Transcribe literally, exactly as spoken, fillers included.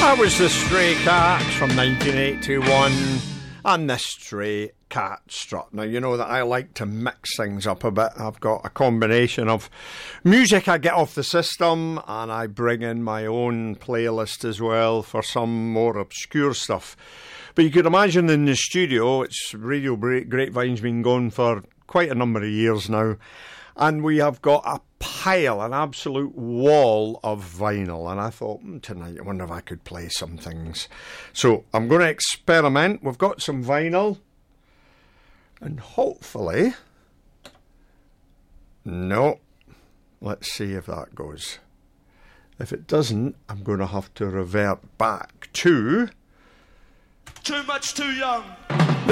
That was the Stray Cats from nineteen eighty-one, and the Stray Cat Strut. Now, you know that I like to mix things up a bit. I've got a combination of music I get off the system, and I bring in my own playlist as well for some more obscure stuff. But you could imagine in the studio, it's Radio Grapevine's been going for quite a number of years now, and we have got a pile, an absolute wall of vinyl, and I thought, mm, tonight I wonder if I could play some things. So I'm going to experiment. We've got some vinyl, and hopefully, no, let's see if that goes. If it doesn't, I'm going to have to revert back to Too Much Too Young.